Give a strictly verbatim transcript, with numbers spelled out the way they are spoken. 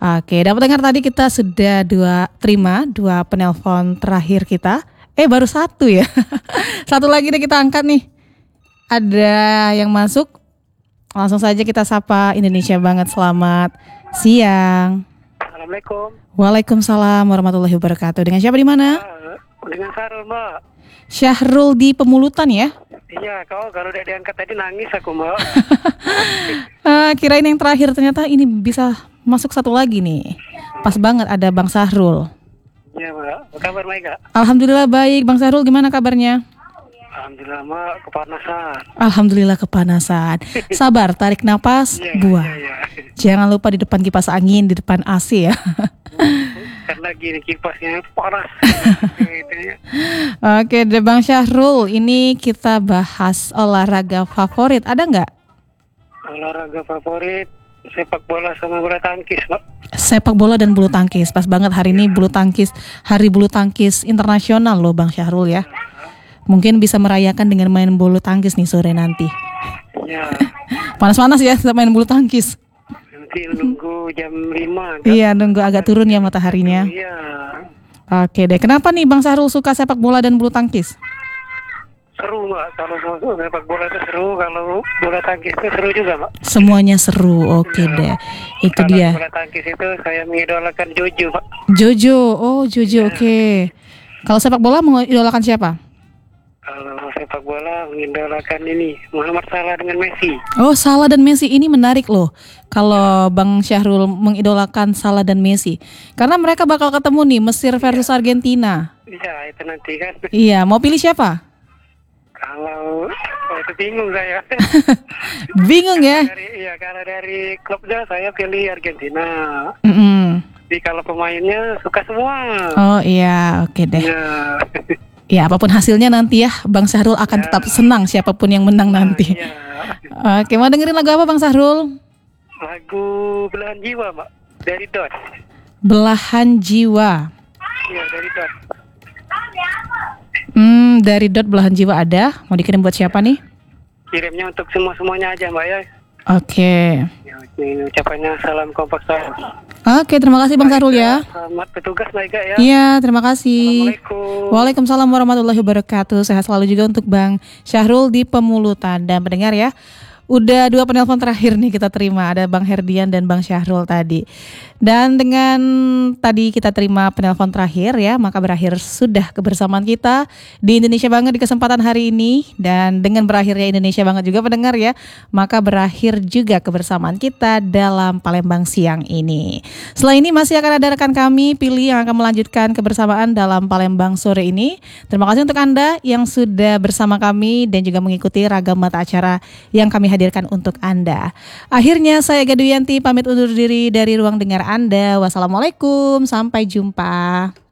Oke, dapat dengar tadi kita sudah dua terima dua penelpon terakhir kita. Eh baru satu ya. Satu lagi deh kita angkat nih. Ada yang masuk. Langsung saja kita sapa. Indonesia banget, selamat siang. Assalamualaikum. Waalaikumsalam warahmatullahi wabarakatuh. Dengan siapa di mana? Uh, dengan Syahrul, Mbak. Syahrul di Pemulutan ya? Iya, kau kalau udah diangkat tadi nangis aku, Mbak. uh, kirain yang terakhir, ternyata ini bisa masuk satu lagi nih. Pas banget ada Bang Syahrul. Iya, Mbak. Apa kabar, Mbak? Kak? Alhamdulillah baik. Bang Syahrul gimana kabarnya? Alhamdulillah, Mbak, kepanasan. Alhamdulillah kepanasan. Sabar, tarik napas, yeah, buang. yeah, yeah. Jangan lupa di depan kipas angin, di depan A C ya. Karena gini kipasnya panas. Oke, deh Bang Syahrul, ini kita bahas olahraga favorit. Ada nggak? Olahraga favorit sepak bola sama bola tangkis, Mbak. Sepak bola dan bulu tangkis. Pas banget hari ini bulu tangkis, Hari Bulu Tangkis Internasional loh Bang Syahrul ya. Mungkin bisa merayakan dengan main bulu tangkis nih sore nanti. Ya. Panas-panas ya main bulu tangkis. Nanti nunggu jam lima. Kan? Iya, nunggu agak turun ya mataharinya. Iya. Oke deh, kenapa nih Bang Syahrul suka sepak bola dan bulu tangkis? Seru, Mbak. Kalau sepak bola itu seru, kalau bola tangkis itu seru juga, Mbak. Semuanya seru, oke Ya. deh. Itu Kalau dia. bola tangkis itu saya mengidolakan Jojo, Pak. Jojo, oh Jojo, oke. Kalau sepak bola mengidolakan siapa? Kalau sepak bola mengidolakan ini Muhammad Salah dengan Messi. Oh, Salah dan Messi ini menarik loh. Kalau Bang Syahrul mengidolakan Salah dan Messi, karena mereka bakal ketemu nih Mesir versus Argentina. Iya, itu nanti kan. Iya, mau pilih siapa? Kalau oh, itu bingung saya. Bingung ya? Dari, iya, kalau dari klubnya saya pilih Argentina. Mm-mm. Tapi kalau pemainnya suka semua. Oh iya, oke deh. Iya. Ya, apapun hasilnya nanti ya, Bang Syahrul akan Ya. tetap senang siapapun yang menang nanti. Iya. Oke, mau dengerin lagu apa Bang Syahrul? Lagu Belahan Jiwa, Mbak. Dari Dot. Belahan Jiwa. Iya, dari Dot. Hmm, dari Dot Belahan Jiwa ada. Mau dikirim buat siapa nih? Kirimnya untuk semua-semuanya aja, Mbak ya. Oke. Ya, ini ucapannya salam kompak saya. Oke, terima kasih Bang Syahrul ya. Selamat bertugas, Mbak Ika ya. Iya, terima kasih. Assalamualaikum. Waalaikumsalam warahmatullahi wabarakatuh. Sehat selalu juga untuk Bang Syahrul di Pemulutan. Dan pendengar ya, udah dua penelpon terakhir nih kita terima. Ada Bang Herdian dan Bang Syahrul tadi. Dan dengan tadi kita terima penelpon terakhir ya, maka berakhir sudah kebersamaan kita di Indonesia Banget di kesempatan hari ini. Dan dengan berakhirnya Indonesia Banget juga pendengar ya, maka berakhir juga kebersamaan kita dalam Palembang siang ini. Setelah ini masih akan ada rekan kami Pilih yang akan melanjutkan kebersamaan dalam Palembang sore ini. Terima kasih untuk Anda yang sudah bersama kami dan juga mengikuti ragam mata acara yang kami hadirkan untuk Anda. Akhirnya saya Gaduyanti pamit undur diri dari ruang dengar Anda. Wassalamualaikum, sampai jumpa.